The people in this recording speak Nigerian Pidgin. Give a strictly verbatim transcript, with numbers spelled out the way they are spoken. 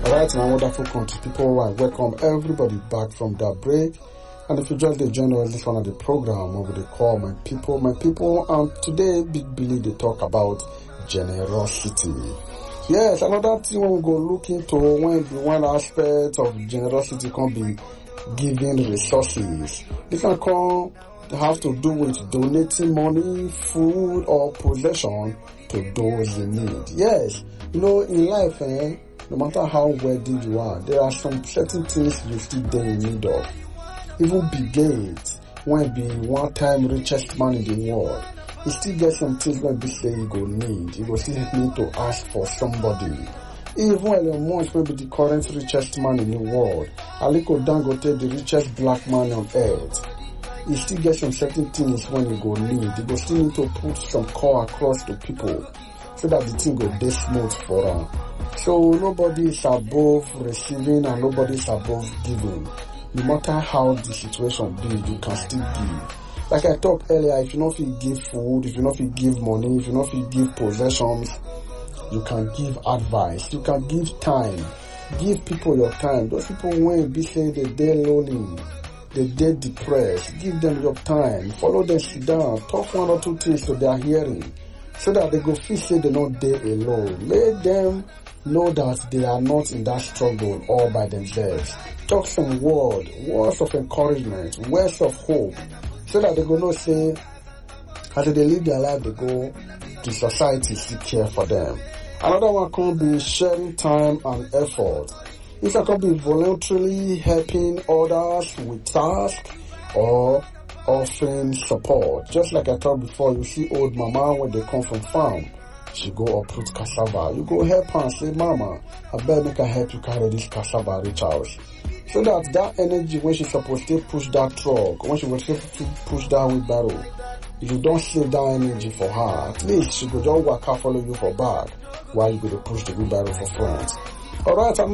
Alright, my wonderful country people, I welcome everybody back from that break. And if you just the join us, this one of the program over the call my people, my people, and today Big Billy they talk about generosity. Yes, another thing we go look into when the one aspect of generosity can be giving resources. This can come have to do with donating money, food, or possession to those in need. Yes, you know, in life, eh, no matter how wealthy you are, there are some certain things you still there in need of. Even Bill Gates, when be one time richest man in the world, he still get some things when be say he go need. He go still need to ask for somebody. Even Elon Musk may be the current richest man in the world, Aliko Dangote the richest black man on earth, he still get some certain things when he go need. He go still need to put some call across to people so that the thing go dey smooth for him. So nobody is above receiving and nobody is above giving. No matter how the situation be, you can still give. Like I talked earlier, if you know if you give food, if you know if you give money, if you know if you give possessions, you can give advice, you can give time. Give people your time. Those people when be say they dey lonely, they dey depressed, give them your time. Follow them, sit down, talk one or two things to their hearing, so that they go feel say they not dey alone. Let them know that they are not in that struggle all by themselves. Talk some word, words of encouragement, words of hope, so that they go know say, as they live their life, they go to society seek care for them. Another one can be sharing time and effort. It can be voluntarily helping others with tasks or offering support. Just like I talked before, you see old mama when they come from farm, she go uproot cassava. You go help her and say, Mama, I better make her help you carry this cassava reach house. So that that energy when she's supposed to push that truck, when she was supposed to push that wheelbarrow, if you don't save that energy for her, at least she go just walk her follow you for back while you go to push the wheelbarrow for front. Alright, I'm